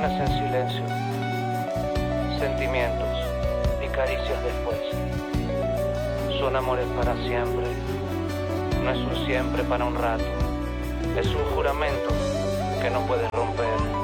Canciones en silencio, sentimientos y caricias después. Son amores para siempre, no es un siempre para un rato. Es un juramento que no puedes romper.